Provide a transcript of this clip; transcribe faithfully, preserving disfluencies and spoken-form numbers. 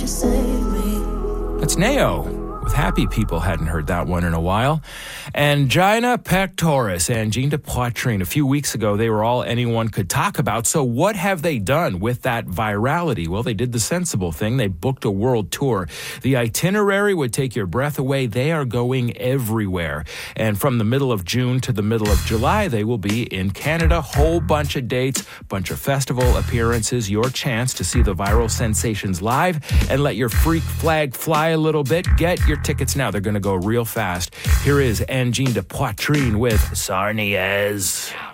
to save me. That's Neo with Happy People. Hadn't heard that one in a while. Angina pectoris, angina de poitrine. A few weeks ago, they were all anyone could talk about. So what have they done with that virality? Well, they did the sensible thing. They booked a world tour. The itinerary would take your breath away. They are going everywhere. And from the middle of June to the middle of July, they will be in Canada. Whole bunch of dates, bunch of festival appearances, your chance to see the viral sensations live and let your freak flag fly a little bit. Get your tickets now. They're going to go real fast. Here is Angine de Poitrine with Sarniez.